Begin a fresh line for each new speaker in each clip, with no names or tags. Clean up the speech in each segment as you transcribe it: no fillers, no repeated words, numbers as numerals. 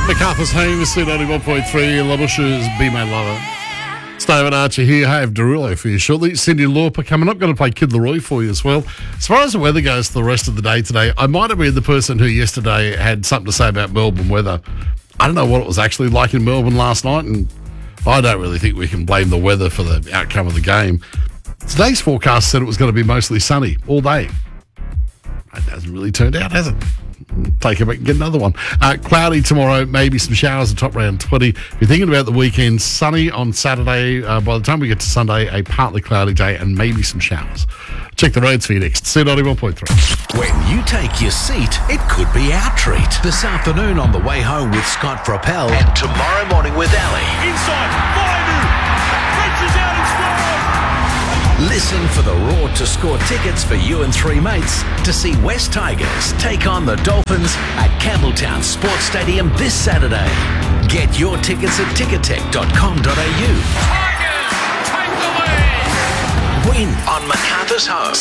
MacArthur's Home, C91.3, Labusha's Be My Lover. Steve and Archie here. I have Derulo for you shortly. Cindy Lauper coming up. Going to play Kid Leroy for you as well. As far as the weather goes for the rest of the day today, I might have been the person who yesterday had something to say about Melbourne weather. I don't know what it was actually like in Melbourne last night, and I don't really think we can blame the weather for the outcome of the game. Today's forecast said it was going to be mostly sunny all day. It hasn't really turned out, has it? Take it back and get another one. Cloudy tomorrow, maybe some showers at top round 20. If you're thinking about the weekend, sunny on Saturday. By the time we get to Sunday, a partly cloudy day and maybe some showers. Check the roads for you next. C91.3.
When you take your seat, it could be our treat. This afternoon on the way home with Scott Propel and tomorrow morning with Ali.
Inside, Vaidu, reaches out and scores!
Listen for the Raw to Score tickets for you and three mates to see West Tigers take on the Dolphins at Campbelltown Sports Stadium this Saturday. Get your tickets at tickettech.com.au.
Tigers take the lead!
Win on MacArthur's Home,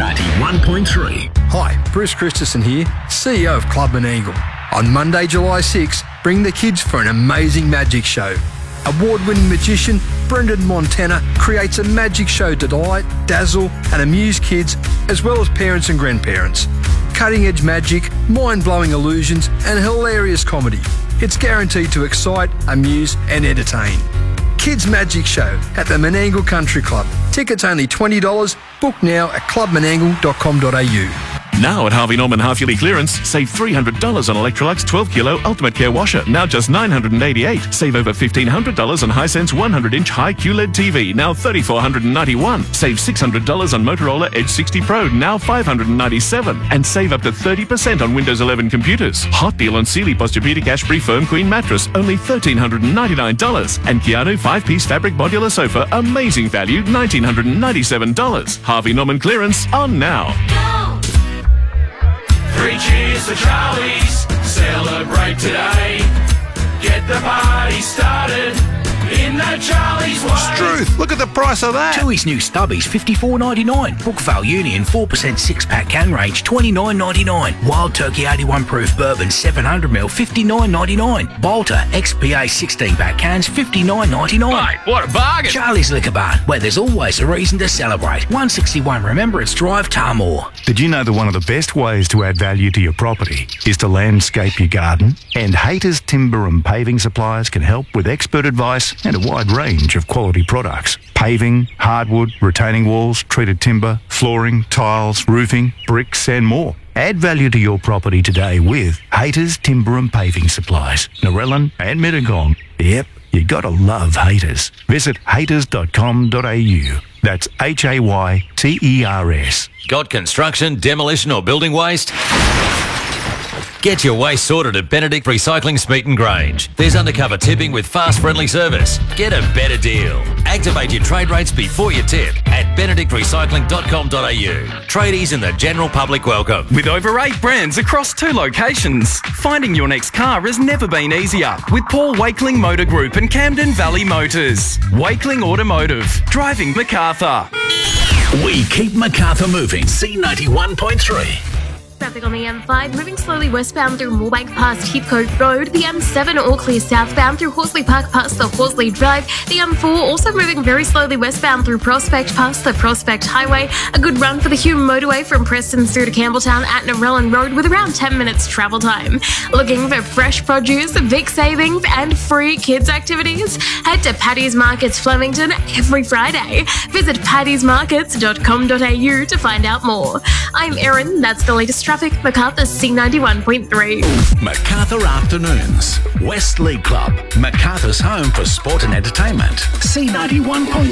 C91.3.
Hi, Bruce Christensen here, CEO of Club Menangle. On Monday, July 6, bring the kids for an amazing magic show. Award-winning magician Brendan Montana creates a magic show to delight, dazzle and amuse kids as well as parents and grandparents. Cutting-edge magic, mind-blowing illusions and hilarious comedy. It's guaranteed to excite, amuse and entertain. Kids Magic Show at the Menangle Country Club. Tickets only $20. Book now at clubmenangle.com.au.
Now at Harvey Norman half-yearly clearance, save $300 on Electrolux 12-kilo Ultimate Care washer, now just $988. Save over $1,500 on Hisense 100-inch high QLED TV, now $3,491. Save $600 on Motorola Edge 60 Pro, now $597. And save up to 30% on Windows 11 computers. Hot deal on Sealy Posturepedic Ashbury Firm Queen mattress, only $1,399. And Keanu 5-piece fabric modular sofa, amazing value, $1,997. Harvey Norman clearance on now.
Three cheers for Charlie's, celebrate today. Get the party started in the Charlie's way.
Struth, look at the price of that.
Tooheys new stubbies, $54.99. Brookvale Union 4% 6-pack can range, $29.99. Wild Turkey 81 proof bourbon 700ml, $59.99. Bolter XPA 16-pack cans, $59.99.
Mate, what a bargain.
Charlie's Liquor Barn, where there's always a reason to celebrate. 161 Remembrance Drive, Tarmore.
Did you know that one of the best ways to add value to your property is to landscape your garden? And Haters Timber and Paving Suppliers can help with expert advice and a wide range of quality products. Paving, hardwood, retaining walls, treated timber, flooring, tiles, roofing, bricks and more. Add value to your property today with Haters Timber and Paving Supplies, Narellan and Mittagong. Yep, you gotta love Haters. Visit haters.com.au. That's HAYTERS.
Got construction, demolition or building waste? Get your waste sorted at Benedict Recycling Smeaton Grange. There's undercover tipping with fast friendly service. Get a better deal. Activate your trade rates before you tip at benedictrecycling.com.au. Tradies and the general public welcome.
With over 8 brands across 2 locations, finding your next car has never been easier with Paul Wakeling Motor Group and Camden Valley Motors. Wakeling Automotive, driving MacArthur.
We keep MacArthur moving, C91.3.
Traffic on the M5, moving slowly westbound through Moorebank past Heathcote Road. The M7 all clear southbound through Horsley Park past the Horsley Drive. The M4 also moving very slowly westbound through Prospect past the Prospect Highway. A good run for the Hume Motorway from Preston through to Campbelltown at Narellan Road with around 10 minutes travel time. Looking for fresh produce, big savings and free kids activities? Head to Paddy's Markets Flemington every Friday. Visit paddysmarkets.com.au to find out more. I'm Erin, that's the latest traffic, MacArthur C91.3.
MacArthur Afternoons, West League Club, MacArthur's home for sport and entertainment, C91.3.